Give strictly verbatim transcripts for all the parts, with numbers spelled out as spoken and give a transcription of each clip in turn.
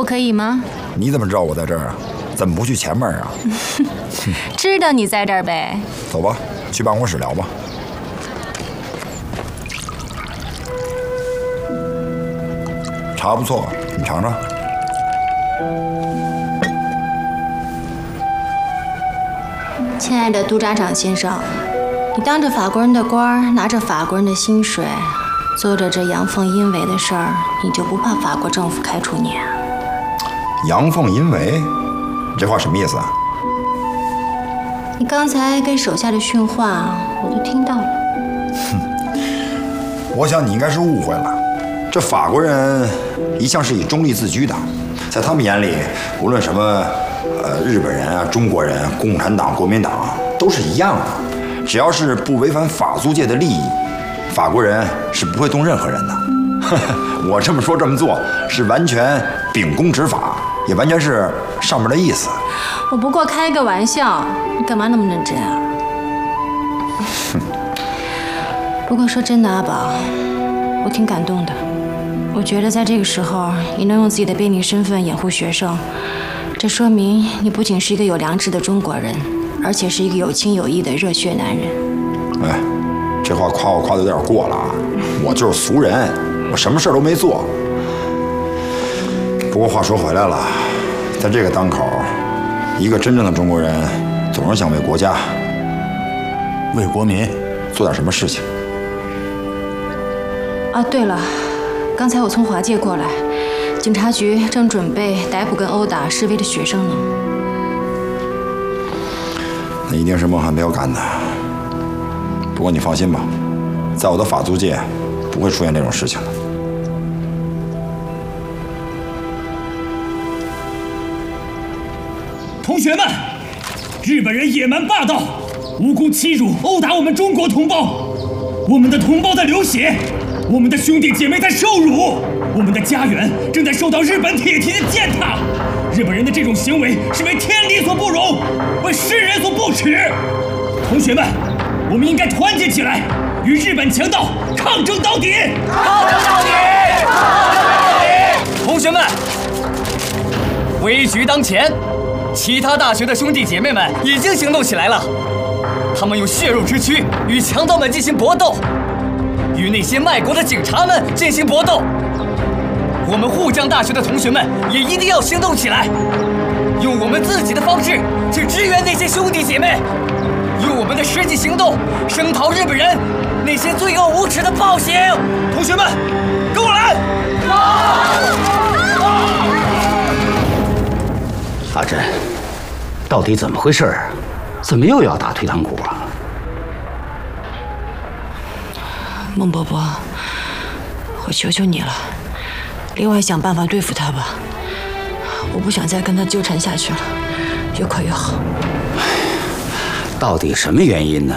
可以吗？ 你怎么知道我在这儿啊？怎么不去前门啊？ 知道你在这儿呗。 走吧，去办公室聊吧。茶不错，你尝尝。 亲爱的督察长先生，你当着法国人的官儿，拿着法国人的薪水，做着这阳奉阴违的事儿，你就不怕法国政府开除你啊？ 阳奉阴违，这话什么意思啊？ 你刚才给手下的训话，我都听到了。 哼，我想你应该是误会了。这法国人一向是以中立自居的，在他们眼里，无论什么，呃，日本人啊、中国人、共产党、国民党都是一样的，只要是不违反法租界的利益，法国人是不会动任何人的。我这么说这么做，是完全秉公执法，也完全是上面的意思。 我不过开个玩笑，你干嘛那么认真啊？不过说真的，阿宝，我挺感动的。我觉得在这个时候，你能用自己的便利身份掩护学生，这说明你不仅是一个有良知的中国人，而且是一个有情有义的热血男人。 哎，这话夸我夸的有点过了啊！我就是俗人，我什么事都没做。不过话说回来了，在这个当口，一个真正的中国人总是想为国家、为国民做点什么事情。 啊，对了。刚才我从华界过来，警察局正准备逮捕跟殴打示威的学生呢。 那一定是孟汉彪干的。不过你放心吧，在我的法租界不会出现这种事情的。 同学们，日本人野蛮霸道，无辜欺辱、殴打我们中国同胞，我们的同胞在流血。我们的兄弟姐妹在受辱，我们的家园正在受到日本铁蹄的践踏。日本人的这种行为是为天理所不容，为世人所不耻。同学们，我们应该团结起来，与日本强盗抗争到底！ 抗争到底！抗争到底！ 同学们，危局当前，其他大学的兄弟姐妹们已经行动起来了，他们用血肉之躯与强盗们进行搏斗。与那些卖国的警察们进行搏斗，我们沪江大学的同学们也一定要行动起来，用我们自己的方式去支援那些兄弟姐妹，用我们的实际行动声讨日本人那些罪恶无耻的暴行。同学们，跟我来！ 阿珍，到底怎么回事啊？怎么又要打退堂鼓啊？ 孟伯伯，我求求你了，另外想办法对付他吧。我不想再跟他纠缠下去了，越快越好。 到底什么原因呢？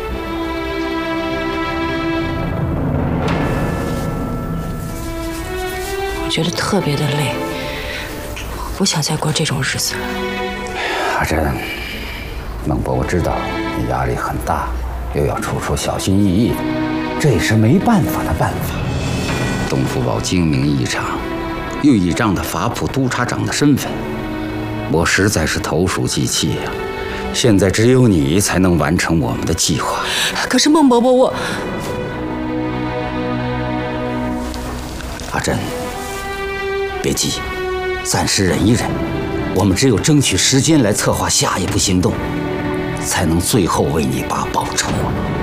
我觉得特别的累，我不想再过这种日子了。 阿珍，孟伯，我知道你压力很大，又要处处小心翼翼的。这也是没办法的办法。东福堡精明异常，用以仗的法普督察长的身份，我实在是投鼠忌器呀、啊。现在只有你才能完成我们的计划。 可是孟伯伯，我…… 阿珍，别急，暂时忍一忍。我们只有争取时间来策划下一步行动，才能最后为你爸报仇啊。